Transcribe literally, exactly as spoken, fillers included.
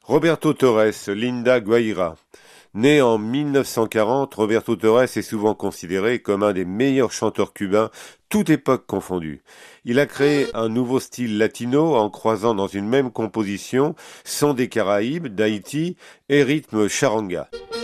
Roberto Torres, Linda Guaira. Né en mille neuf cent quarante, Roberto Torres est souvent considéré comme un des meilleurs chanteurs cubains, toute époque confondue. Il a créé un nouveau style latino en croisant dans une même composition sons des Caraïbes, d'Haïti et rythme charanga.